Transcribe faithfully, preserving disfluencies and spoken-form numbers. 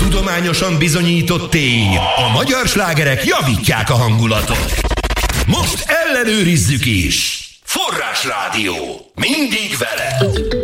Tudományosan bizonyított tény. A magyar slágerek javítják a hangulatot. Most ellenőrizzük is. Forrásrádió. Mindig vele.